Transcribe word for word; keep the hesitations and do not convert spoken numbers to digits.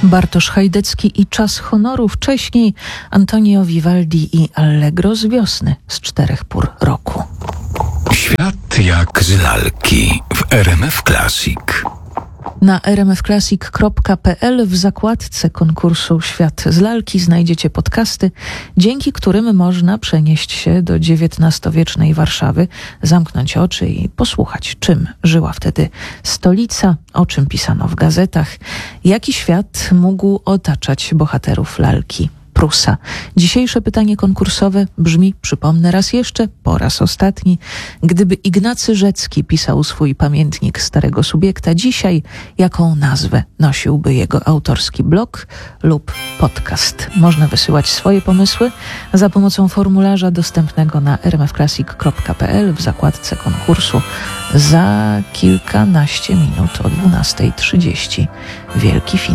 Bartosz Hajdecki i Czas honoru, wcześniej Antonio Vivaldi i Allegro z wiosny, z czterech pór roku. Świat jak z lalki w R M F Classic. Na r m f classic kropka p l w zakładce konkursu Świat z lalki znajdziecie podcasty, dzięki którym można przenieść się do dziewiętnastowiecznej Warszawy, zamknąć oczy i posłuchać, czym żyła wtedy stolica, o czym pisano w gazetach, jaki świat mógł otaczać bohaterów lalki Prusa. Dzisiejsze pytanie konkursowe brzmi, przypomnę raz jeszcze, po raz ostatni. Gdyby Ignacy Rzecki pisał swój pamiętnik starego subiekta dzisiaj, jaką nazwę nosiłby jego autorski blog lub podcast? Można wysyłać swoje pomysły za pomocą formularza dostępnego na r m f classic kropka p l w zakładce konkursu za kilkanaście minut o dwunasta trzydzieści. Wielki finał.